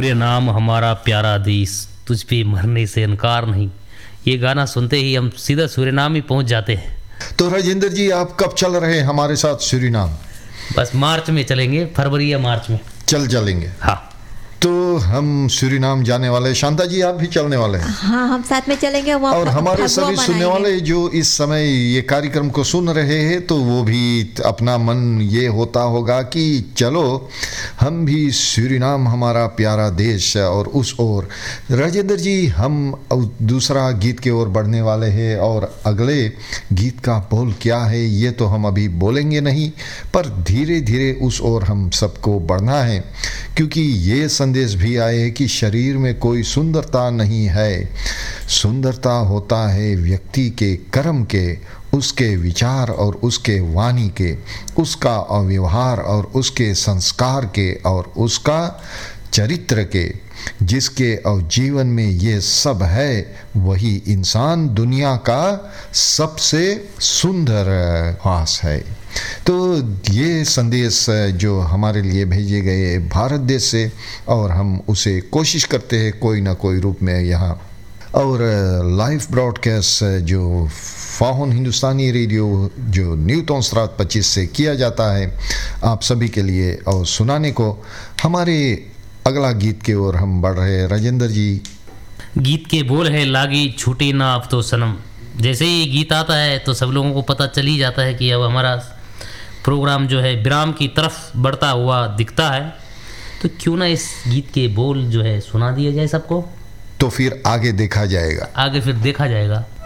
सूर्य नाम हमारा प्यारा देश, तुझ पे मरने से इनकार नहीं। ये गाना सुनते ही हम सीधा सूर्यनाम ही पहुंच जाते हैं। तो राजेंद्र जी, आप कब चल रहे हैं हमारे साथ सूरीनाम? बस मार्च में चलेंगे, फरवरी या मार्च में चलेंगे। हाँ, तो हम सूरीनाम जाने वाले। शांता जी, आप भी चलने वाले हैं? हाँ, हम साथ में चलेंगे। और हमारे सभी सुनने वाले जो इस समय ये कार्यक्रम को सुन रहे हैं, तो वो भी अपना मन ये होता होगा कि चलो हम भी सूरीनाम हमारा प्यारा देश और उस ओर। राजेंद्र जी, हम दूसरा गीत की ओर बढ़ने वाले हैं और अगले गीत का बोल क्या है ये तो हम अभी बोलेंगे नहीं, पर धीरे धीरे उस ओर हम सबको बढ़ना है, क्योंकि ये संदेश भी आए कि शरीर में कोई सुंदरता नहीं है, सुंदरता होता है व्यक्ति के कर्म के, उसके विचार और उसके वाणी के, उसका व्यवहार और उसके संस्कार के और उसका चरित्र के। जिसके और जीवन में ये सब है, वही इंसान दुनिया का सबसे सुंदर वास है। तो ये संदेश जो हमारे लिए भेजे गए भारत देश से, और हम उसे कोशिश करते हैं कोई ना कोई रूप में यहाँ, और लाइव ब्रॉडकास्ट जो फाहोन हिंदुस्तानी रेडियो जो न्यूटन स्त्रात 25 से किया जाता है आप सभी के लिए और सुनाने को। हमारे अगला गीत की ओर हम बढ़ रहे हैं। राजेंद्र जी, गीत के बोल है लागी छूटे ना अब तो सनम। जैसे ही गीत आता है तो सब लोगों को पता चल ही जाता है कि अब हमारा प्रोग्राम जो है विराम की तरफ बढ़ता हुआ दिखता है। तो क्यों ना इस गीत के बोल जो है सुना दिया जाए सबको, तो फिर आगे देखा जाएगा। आगे फिर देखा जाएगा।